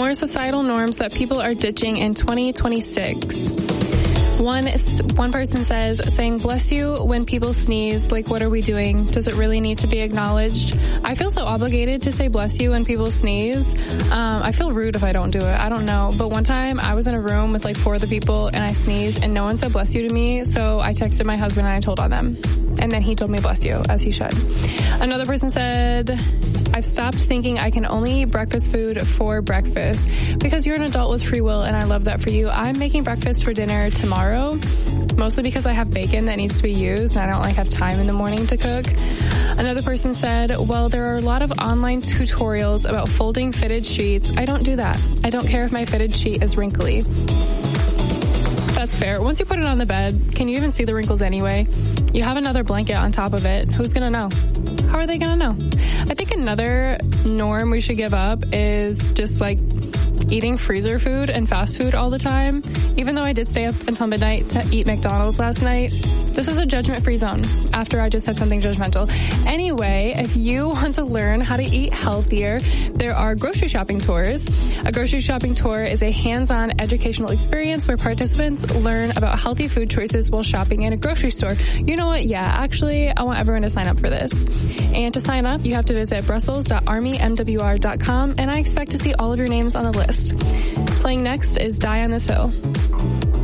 More societal norms that people are ditching in 2026. One person says, saying bless you when people sneeze, like what are we doing? Does it really need to be acknowledged? I feel so obligated to say bless you when people sneeze. I feel rude if I don't do it. I don't know. But one time I was in a room with like 4 other people and I sneezed and no one said bless you to me. So I texted my husband and I told on them. And then he told me bless you, as he should. Another person said, I've stopped thinking I can only eat breakfast food for breakfast because you're an adult with free will and I love that for you. I'm making breakfast for dinner tomorrow, mostly because I have bacon that needs to be used and I don't have time in the morning to cook. Another person said, well, there are a lot of online tutorials about folding fitted sheets. I don't do that. I don't care if my fitted sheet is wrinkly. That's fair. Once you put it on the bed, can you even see the wrinkles anyway? You have another blanket on top of it. Who's gonna know? How are they gonna know? I think another norm we should give up is just like eating freezer food and fast food all the time. Even though I did stay up until midnight to eat McDonald's last night, this is a judgment-free zone after I just said something judgmental. Anyway, if you want to learn how to eat healthier, there are grocery shopping tours. A grocery shopping tour is a hands-on educational experience where participants learn about healthy food choices while shopping in a grocery store. You know what? Yeah, actually, I want everyone to sign up for this. And to sign up, you have to visit brussels.armymwr.com, and I expect to see all of your names on the list. Playing next is Die on This Hill.